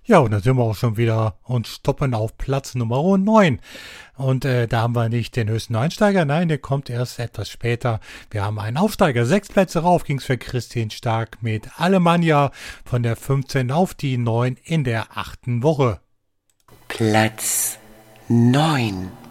Ja, und dann sind wir auch schon wieder und stoppen auf Platz Nummer 9. Und da haben wir nicht den höchsten Einsteiger, nein, der kommt erst etwas später. Wir haben einen Aufsteiger. 6 Plätze rauf ging's für Christian Stark mit Alemannia von der 15 auf die 9 in der 8. Woche. Platz 9.